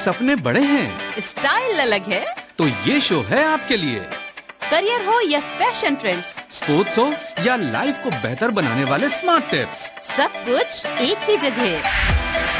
सपने बड़े हैं, स्टाइल अलग है, तो ये शो है आपके लिए। करियर हो या फैशन ट्रेंड्स, स्पोर्ट्स हो या लाइफ को बेहतर बनाने वाले स्मार्ट टिप्स, सब कुछ एक ही जगह।